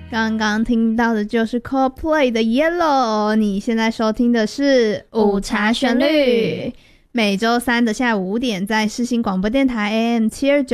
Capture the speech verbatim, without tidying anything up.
刚刚听到的就是 Coldplay 的 Yellow， 你现在收听的是午茶旋律，每周三的下午五点在世新广播电台 A M 七二九